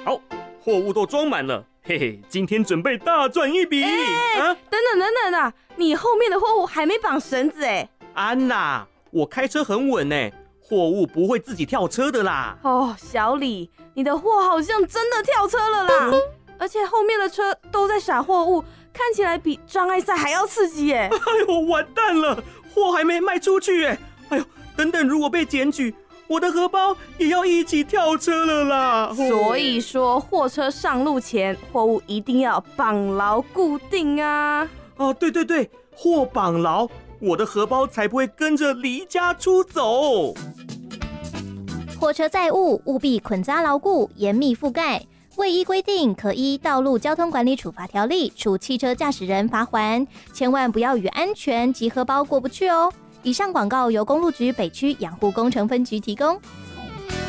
好，货物都装满了，嘿嘿，今天准备大赚一笔。 等等啊，你后面的货物还没绑绳子哎。 安娜，我开车很稳哎，货物不会自己跳车的啦。 哦，小李，你的货好像真的跳车了啦，而且后面的车都在撒货物，看起来比障碍赛还要刺激耶。 哎呦，完蛋了，货还没卖出去哎。哎呦，等等，如果被检举，我的荷包也要一起跳车了啦。 所以说，货车上路前，货物一定要绑牢固定啊。 哦，对，货绑牢，我的荷包才不会跟着离家出走。 货车载物务必捆扎牢固，严密覆盖。未依规定，可依《道路交通管理处罚条例》处汽车驾驶人罚锾。千万不要与安全及荷包过不去哦。以上广告由公路局北区养护工程分局提供。